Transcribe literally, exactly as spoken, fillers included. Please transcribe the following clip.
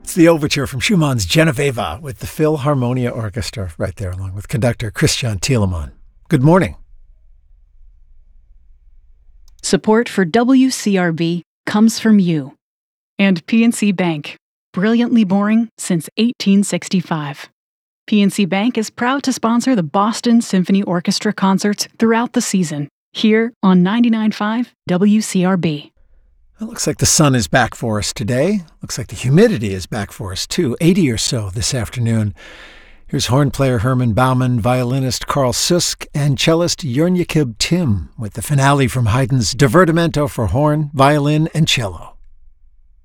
It's the overture from Schumann's Genoveva with the Philharmonia Orchestra right there, along with conductor Christian Thielemann. Good morning. Support for W C R B comes from you and P N C Bank, brilliantly boring since eighteen sixty-five. P N C Bank is proud to sponsor the Boston Symphony Orchestra concerts throughout the season, here on ninety-nine point five W C R B. It looks like the sun is back for us today. Looks like the humidity is back for us, too. eighty or so this afternoon. Here's horn player Herman Baumann, violinist Carl Susk, and cellist Jörn Jakob Timm with the finale from Haydn's Divertimento for horn, violin, and cello.